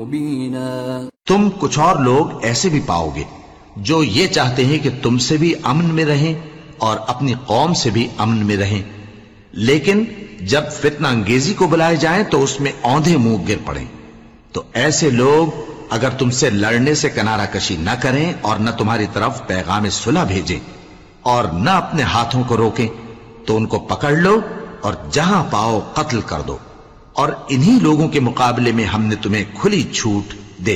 तुम कुछ और लोग ऐसे भी पाओगे जो ये चाहते हैं कि तुमसे भी अमन में रहें और अपनी कौम से भी अमन में रहें, लेकिन जब फितना अंगेजी को बुलाए जाएं तो उसमें औंधे मुंह गिर पड़े। तो ऐसे लोग अगर तुमसे लड़ने से किनारा कशी न करें और न तुम्हारी तरफ पैगाम सुलह भेजें और न अपने हाथों को रोकें, तो उनको पकड़ लो और जहां पाओ कत्ल कर दो। और इन्हीं लोगों के मुकाबले में हमने तुम्हें खुली छूट